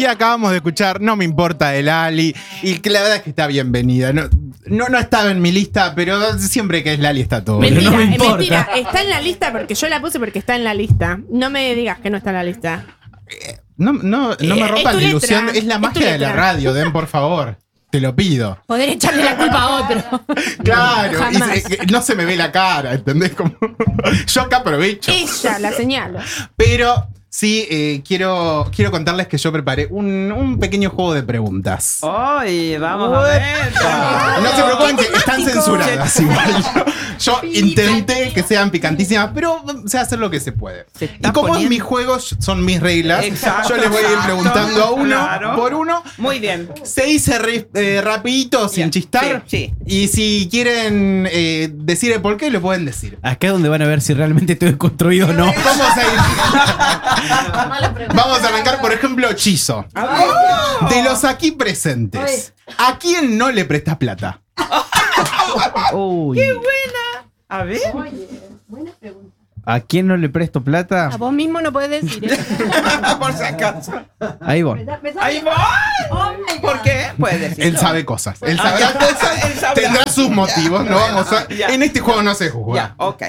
Y acabamos de escuchar No Me Importa de Lali. Y que la verdad es que está bienvenida. No estaba en mi lista, pero siempre que es Lali está todo. Mentira, No me es importa. mentira. Está en la lista porque yo la puse porque está en la lista. No me digas que no está en la lista. No me rompas la ilusión. Es la magia de la radio, Den, por favor. Te lo pido. Poder echarle la culpa a otro. Claro, Jamás. no se me ve la cara, ¿entendés? Como, yo acá aprovecho. Ella, la señalo. Pero sí, quiero contarles que yo preparé un pequeño juego de preguntas. ¡Ay, vamos a ver! No se preocupen que están censuradas igual. Yo intenté que sean picantísimas, pero sé hacer lo que se puede. Se está Y como es poniendo- mi juego, son mis reglas, Exacto, yo les voy a ir exacto, preguntando a uno claro. por uno. Muy bien. Se dice rapidito, sin Ya, chistar. sí. Y si quieren decir el por qué, lo pueden decir. Acá es donde van a ver si realmente estoy construido o no. Vamos a ir. Vamos a arrancar, por ejemplo, Chizo. De los aquí presentes, ¿a quién no le prestas plata? Uy. A ver. ¿A quién no le presto plata? A vos mismo no podés decir. Por si acaso. Ahí voy. ¡Ahí voy! ¿Por qué? Puedes decir. Él sabe cosas. Él sabe ya, cosas. él sabe. Tendrá sus motivos. No vamos a. Ya. En este juego no se Ya, juzga. ok.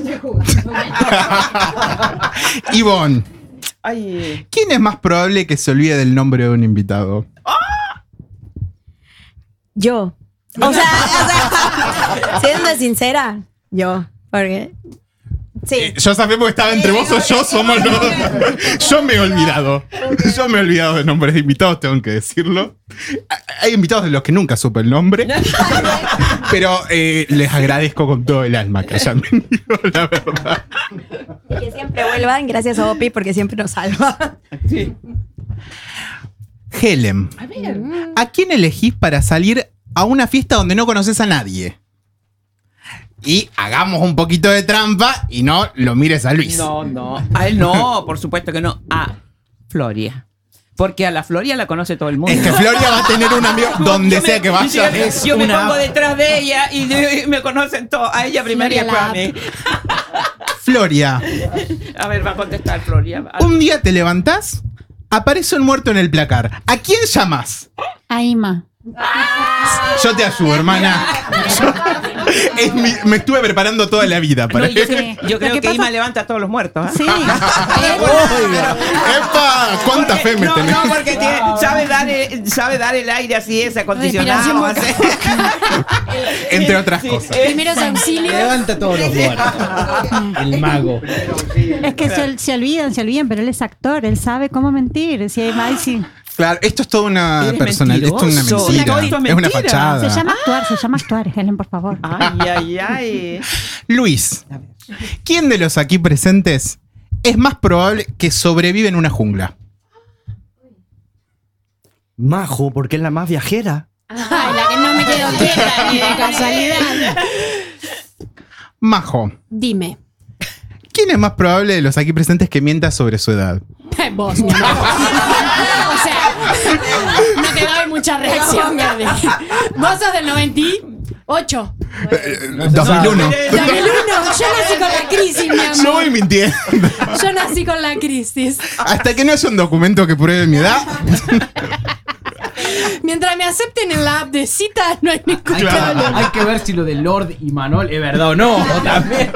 Ivonne, Ay. ¿quién es más probable que se olvide del nombre de un invitado? Yo. O sea, siendo sincera, yo. Porque. Sí. Yo sabía porque estaba entre vos o yo, somos los. Yo me he olvidado. Yo me he olvidado de nombres de invitados, tengo que decirlo. Hay invitados de los que nunca supe el nombre. Pero les agradezco con todo el alma que hayan venido, la verdad. Y que siempre vuelvan, gracias a Opi, porque siempre nos salva. Sí. Helen, ¿a quién elegís para salir a una fiesta donde no conoces a nadie? Y hagamos un poquito de trampa y no lo mires a Luis. No. A él no, por supuesto que no. A Floria. Porque a la Floria la conoce todo el mundo. Es que Floria va a tener un amigo donde sea que vaya. Yo me pongo detrás de ella y me conocen todos. A ella primero y después a mí. Floria, A ver, va a contestar Floria. un día te levantás, aparece un muerto en el placar. ¿A quién llamás? A Ima. Yo te ayudo, hermana. Me estuve preparando toda la vida para No, yo, eso. yo creo que Ima levanta a todos los muertos. ¿eh? Sí. ¡Epa! ¿Cuánta fe me tenés? No, porque sabe dar el aire así, ese acondicionado. Respiración Entre otras cosas. Primeros auxilios. Levanta todos los muertos. El mago. Es que se olvidan, pero él es actor, él sabe cómo mentir. Si hay, sí. Claro, esto es toda una Eres personal, esto es una mentiroso. mentira. Todo esto es Es una mentira. fachada. Se llama actuar, Helen, por favor. Ay. Luis, ¿quién de los aquí presentes es más probable que sobrevive en una jungla? Majo, porque es la más viajera. Ay, la que no me quedo quieta ni de casualidad. Majo, Dime. ¿quién es más probable de los aquí presentes que mienta sobre su edad? Vos, mi amor. O sea, no te doy mucha reacción, Gardi. Vos sos del 98. 2001. 2001. Yo nací con la crisis, mi Yo voy amor. mintiendo. Yo nací con la crisis. Hasta que no haya un documento que pruebe mi edad. Mientras me acepten en la app de citas, no hay ningún problema. Hay que ver si lo de Lord y Manol es verdad o no. También.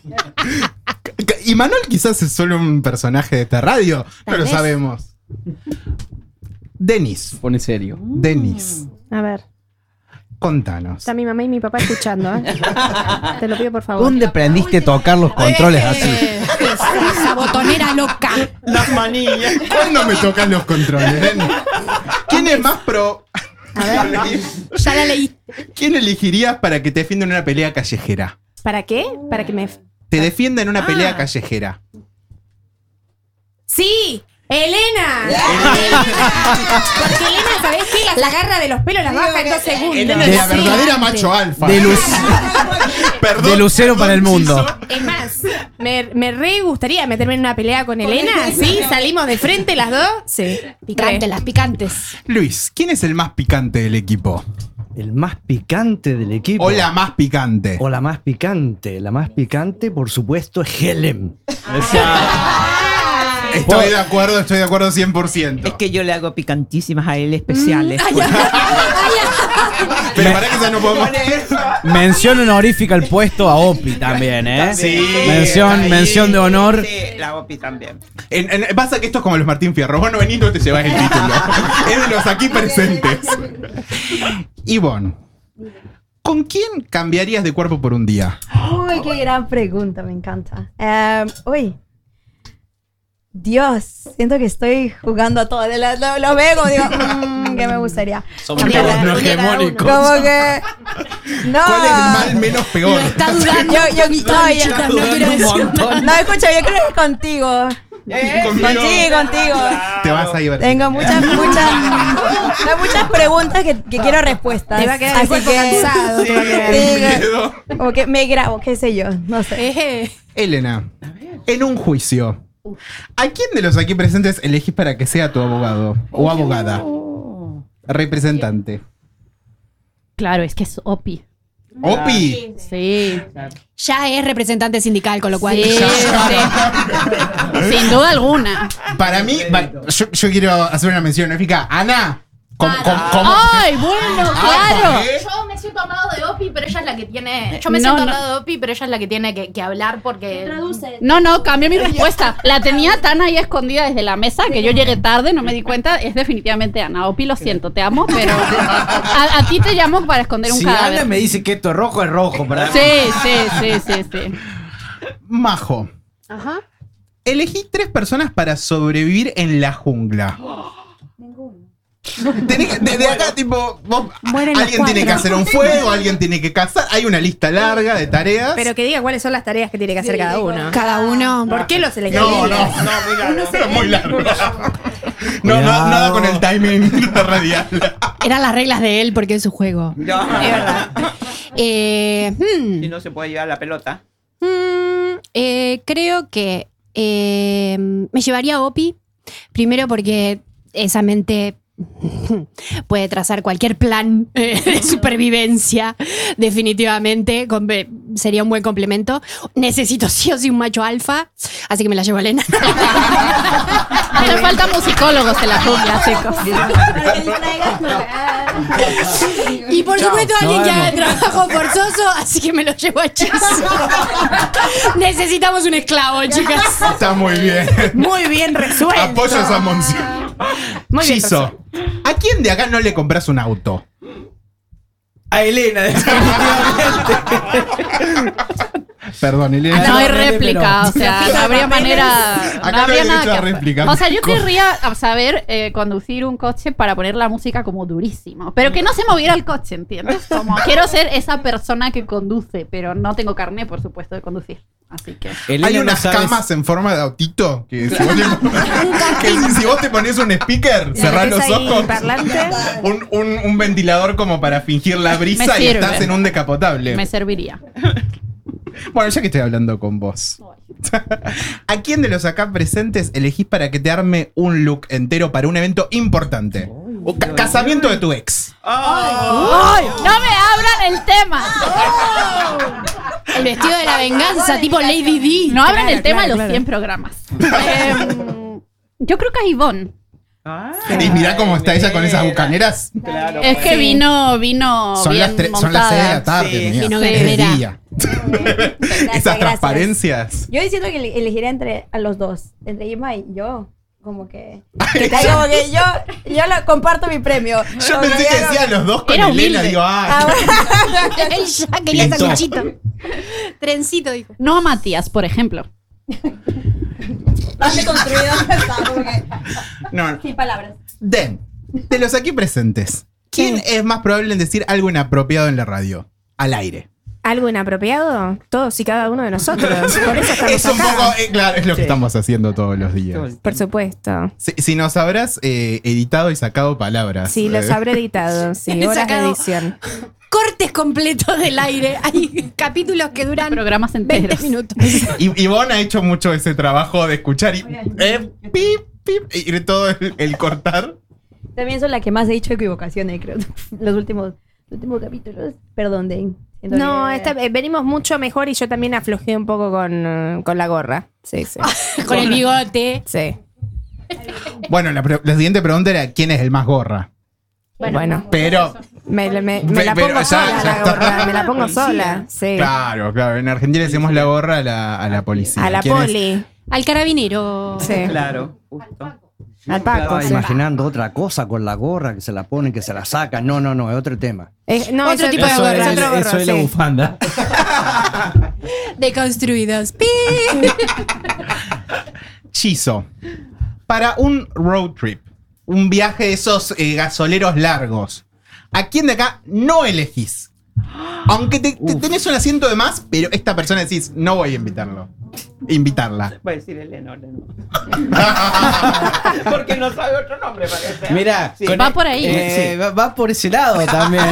Y Manuel quizás es solo un personaje de esta radio. No lo sabemos. Denis. Pone serio. Denis, A ver, contanos. está mi mamá y mi papá escuchando, ¿eh? Te lo pido por favor. ¿Dónde aprendiste a tocar los controles así? Esa botonera loca. Las manillas. ¿Cuándo me tocan los controles? Denis? ¿Quién es más pro? A ver, ya la leí. ¿Quién elegirías para que te defienda en una pelea callejera? ¿Para qué? Para que me... Te defienda en una pelea callejera. ¡Sí! ¡Elena! Porque Elena, ¿sabés qué? La agarra de los pelos, las baja en 2 segundos. Elena De la Sí. verdadera macho alfa. De Lucero para el mundo. Es más, me re gustaría meterme en una pelea con Elena. ¿Sí? Salimos de frente las dos. Sí. Picantes, las picantes. Luis, ¿quién es el más picante del equipo? El más picante del equipo. O la más picante. O la más picante. La más picante, por supuesto, es Helen. Estoy de acuerdo 100%. Es que yo le hago picantísimas a él especiales. Pero para que ya no podemos. Mención honorífica al puesto a Opi también, ¿eh? Sí. Mención de honor. Sí, la Opi también. Pasa que esto es como los Martín Fierro. Vos no venís, no te llevas el título. Es de los aquí presentes. Ivonne, ¿con quién cambiarías de cuerpo por un día? Uy, qué gran pregunta, me encanta. Uy. Dios, siento que estoy jugando a todo. Lo veo, digo, ¿qué me gustaría? Somos todos no hegemónicos. Como que. No. ¿Cuál es el mal menos peor? Está dudando. No quiero decir. No, escucha, yo creo que contigo. Contigo. Te vas a divertir. Tengo muchas preguntas que quiero respuestas. Te va a quedar el cuerpo cansado. Te va a quedar. Miedo. Como que me grabo, qué sé yo, no sé. Elena, en un juicio, ¿a quién de los aquí presentes elegís para que sea tu abogado o abogada? Representante. Claro, es que es Opi. ¿Opi? Sí. Ya es representante sindical, con lo cual. Sí, sin duda alguna. Para mí, yo quiero hacer una mención honorífica. Ana, ¿cómo? Ay, bueno, claro. Yo me siento al lado de Opi, pero ella es la que tiene. Yo me siento al lado de Opi, pero ella es la que tiene que hablar porque. No, cambié mi respuesta. La tenía tan ahí escondida desde la mesa que yo llegué tarde, no me di cuenta. Es definitivamente Ana. Opi, lo siento, te amo, pero a ti te llamo para esconder un Si cadáver. Ana me dice que esto es rojo, es rojo. Para mí. Sí. Majo, Ajá. elegí 3 personas para sobrevivir en la jungla. De acá, tipo, Mueren los alguien tiene que 4. hacer un fuego, alguien tiene que cazar. Hay una lista larga de tareas. Pero que diga cuáles son las tareas que tiene que hacer cada uno. Cada uno. ¿Por qué los elegí? No, muy largo. No, nada con el timing radial. Eran las reglas de él porque es su juego. No, Es verdad. Si no se puede llevar la pelota. Creo que me llevaría a Opi. Primero porque esa mente puede trazar cualquier plan de supervivencia, definitivamente. Sería un buen complemento. Necesito sí o sí un macho alfa, así que me la llevo a Elena. Hacen falta musicólogos en la jungla, chicos. Y por supuesto alguien nos que haga vemos. trabajo forzoso, así que me lo llevo a Chis. Necesitamos un esclavo, chicas. Está muy bien. Muy bien resuelto. Apoyo esa mención. Muy bien Chizo, ¿a quién de acá no le compras un auto? A Elena, definitivamente. Perdón, Elena. No hay pero- réplica, o sea, no habría manera. Acá No no habría hay nada derecho a que hacer. réplica. O sea, yo querría saber conducir un coche para poner la música como durísimo, pero que no se moviera el coche, ¿entiendes? Como quiero ser esa persona que conduce, pero no tengo carné, por supuesto, de conducir. Así que. Elena, Hay no unas sabes- camas en forma de autito que si vos, si vos te pones un speaker, cerrás los metés ahí ojos, parlante. un ventilador como para fingir la brisa Me y sirve. estás en un decapotable. Me serviría. Bueno, ya que estoy hablando con vos, ¿a quién de los acá presentes elegís para que te arme un look entero para un evento importante? Casamiento de tu ex. ¡Ay! ¡No me abran el tema! El vestido de la venganza, tipo Lady D. No abran Claro, el tema de claro, los claro. 100 programas. Yo creo que a Ivonne. Y mirá cómo está ella con esas bucaneras. Claro. Es que vino Son bien son las 6 de la montada. tarde. Sí. mía. Vino Es guerrera. día. Gracias, Esas transparencias. Yo siento que elegiría entre a los dos, entre Irma y yo. Como que como que yo comparto mi premio. Yo Como pensé que yo- decía los dos con Era Elena. humilde. Digo, Ah, bueno. Él ya quería Pintó. sanguchito. Trencito, dijo. No a Matías, por ejemplo. Bastante construido. Está, como que, no. sin palabras. Den, de los aquí presentes, ¿quién es más probable en decir algo inapropiado en la radio? Al aire. ¿Algo inapropiado? Todos y cada uno de nosotros. Por eso estamos Es un acá. poco, claro, es lo que Sí. estamos haciendo todos los días. Por supuesto. Si nos habrás editado y sacado palabras. Sí, los habré editado. Sí, He horas de sacado- edición. Cortes completos del aire. Hay capítulos que duran Programas 20 enteros. minutos. Y Ivonne ha hecho mucho ese trabajo de escuchar y pip, pip, y todo el cortar. También soy la que más he dicho equivocaciones, creo. Los últimos capítulos. Perdón, Dane. Siento No, que- venimos mucho mejor y yo también aflojé un poco con la gorra. Sí, sí. Con el bigote. Sí. Bueno, la siguiente pregunta era: ¿quién es el más gorra? Bueno, Pero. me la Pero pongo ya sola la está. gorra. Me la pongo sola. Sí. Claro. En Argentina le decimos la gorra a la policía. A la ¿Quién es? poli. Al carabinero. Sí. Claro, justo. Al Paco. Estaba Sí. imaginando otra cosa con la gorra, que se la ponen, que se la sacan. No, es otro tema. No, Otro tipo de eso gorra. es otro gorro, Eso es la sí. bufanda. Deconstruidos. ¡Pi! Chizo. Para un road trip, un viaje de esos gasoleros largos, ¿a quién de acá no elegís? Aunque tenés un asiento de más, pero esta persona decís: no voy a invitarla. Voy a decir Eleanor de nuevo. Porque no sabe otro nombre, parece. Mira, Sí. Va por ahí. va por ese lado también.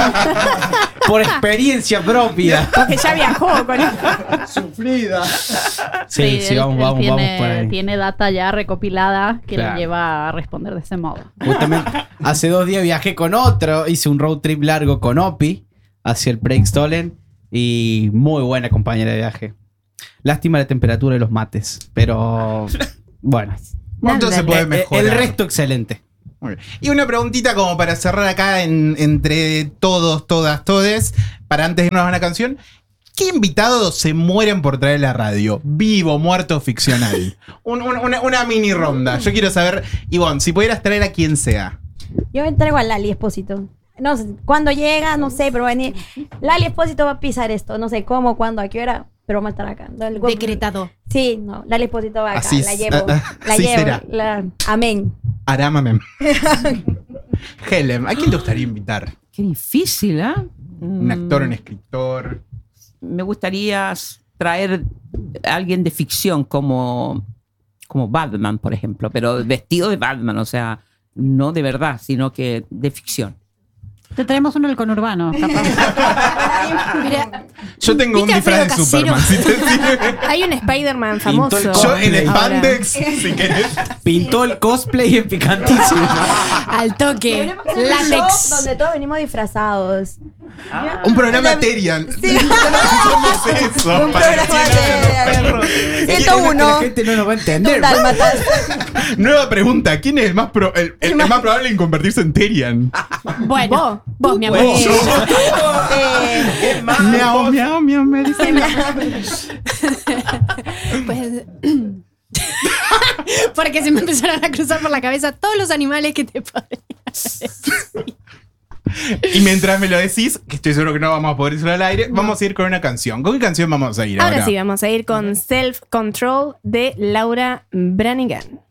Por experiencia propia. Porque ya viajó con él. Sufrida. Sí, él vamos tiene, por ahí. tiene data ya recopilada que Claro. le lleva a responder de ese modo. Justamente hace 2 días viajé con otro, hice un road trip largo con Opi hacia el Breakstolen y muy buena compañera de viaje. Lástima la temperatura de los mates, pero bueno. ¿Cuánto se puede mejorar? El resto excelente. Muy bien. Y una preguntita como para cerrar acá entre todos, todas, todes, para antes de irnos a una canción. ¿Qué invitados se mueren por traer a la radio? ¿Vivo, muerto, ficcional? Una mini ronda. Yo quiero saber, Ivonne, si pudieras traer a quien sea. Yo entrego a Lali Espósito. No sé, cuando llega, no sé, pero va a venir. Lali Espósito va a pisar esto. No sé cómo, cuándo, a qué hora, pero va a estar acá. Decretado. Sí, no, Lali Espósito va acá. Así la llevo. La así llevo. será. Amén. Arámame. Helen, ¿a quién te gustaría invitar? Qué difícil, ¿eh? ¿Un actor, un escritor? Me gustaría traer a alguien de ficción como Batman, por ejemplo, pero vestido de Batman, o sea, no de verdad, sino que de ficción. Te traemos uno del conurbano, capaz. Mira, Yo tengo un ¿viste disfraz de Alfredo Superman. Casero? Si te sirve. Hay un Spider-Man famoso. Yo en ahora. Spandex, si querés. Pintó el cosplay en picantísimo. al toque. Deberíamos hacer un show Látex. donde todos venimos disfrazados. Un programa Terian. Sí. Somos eso. Un para programa decir- de- La 101. gente no nos va a entender. Dálmatas. Nueva pregunta. ¿Quién es el más, el más probable en convertirse en Terian? Bueno, vos, mi amor. Miau, miau, miau, me dice. Pues, porque se me empezaron a cruzar por la cabeza todos los animales que te podrían decir. Y mientras me lo decís, que estoy seguro que no vamos a poder decirlo al aire, vamos a ir con una canción. ¿Con qué canción vamos a ir ahora? Ahora sí, vamos a ir con Self Control de Laura Branigan.